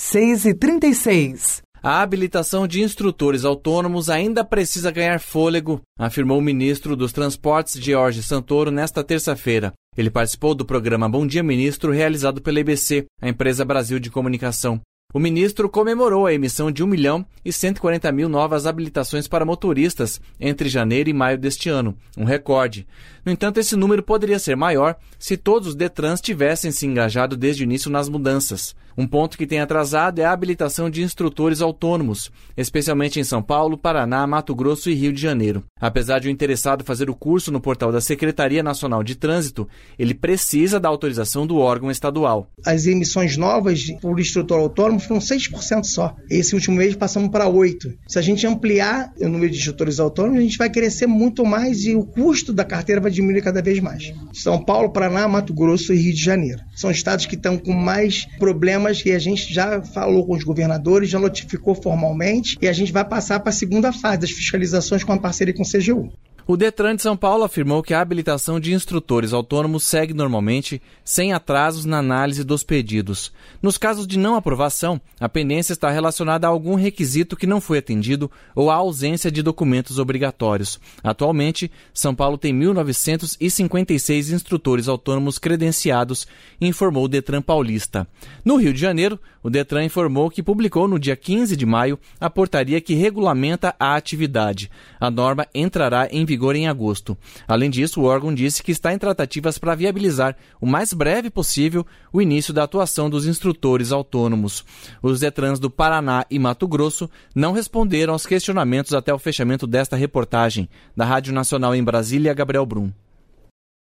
6h36. A habilitação de instrutores autônomos ainda precisa ganhar fôlego, afirmou o ministro dos Transportes, George Santoro, nesta terça-feira. Ele participou do programa Bom Dia Ministro, realizado pela EBC, a empresa Brasil de Comunicação. O ministro comemorou a emissão de 1.140.000 novas habilitações para motoristas entre janeiro e maio deste ano, um recorde. No entanto, esse número poderia ser maior se todos os Detrans tivessem se engajado desde o início nas mudanças. Um ponto que tem atrasado é a habilitação de instrutores autônomos, especialmente em São Paulo, Paraná, Mato Grosso e Rio de Janeiro. Apesar de o interessado fazer o curso no portal da Secretaria Nacional de Trânsito, ele precisa da autorização do órgão estadual. As emissões novas por instrutor autônomo foram 6% só. Esse último mês passamos para 8%. Se a gente ampliar o número de instrutores autônomos, a gente vai crescer muito mais e o custo da carteira vai diminuir cada vez mais. São Paulo, Paraná, Mato Grosso e Rio de Janeiro. São estados que estão com mais problemas que a gente já falou com os governadores, já notificou formalmente e a gente vai passar para a segunda fase das fiscalizações com a parceria com o CGU. O Detran de São Paulo afirmou que a habilitação de instrutores autônomos segue normalmente, sem atrasos na análise dos pedidos. Nos casos de não aprovação, a pendência está relacionada a algum requisito que não foi atendido ou à ausência de documentos obrigatórios. Atualmente, São Paulo tem 1.956 instrutores autônomos credenciados, informou o Detran paulista. No Rio de Janeiro, o Detran informou que publicou no dia 15 de maio a portaria que regulamenta a atividade. A norma entrará em vigor em agosto. Além disso, o órgão disse que está em tratativas para viabilizar o mais breve possível o início da atuação dos instrutores autônomos. Os Detrans do Paraná e Mato Grosso não responderam aos questionamentos até o fechamento desta reportagem. Da Rádio Nacional em Brasília, Gabriel Brum.